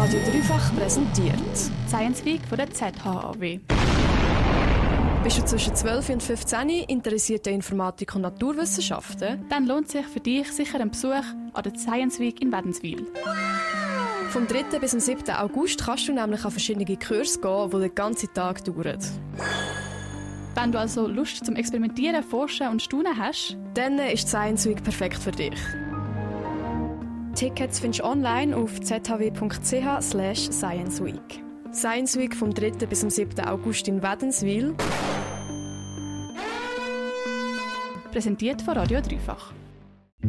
Radio Dreifach präsentiert. Science Week von der ZHAW. Bist du zwischen 12 und 15 interessiert an Informatik und Naturwissenschaften? Dann lohnt sich für dich sicher ein Besuch an der Science Week in Wädenswil. Vom 3. bis zum 7. August kannst du nämlich an verschiedene Kurse gehen, die den ganzen Tag dauern. Wenn du also Lust zum Experimentieren, Forschen und Staunen hast, dann ist die Science Week perfekt für dich. Tickets findest du online auf zhw.ch/Science Week. Science Week vom 3. bis zum 7. August in Wädenswil. Präsentiert von Radio Dreifach.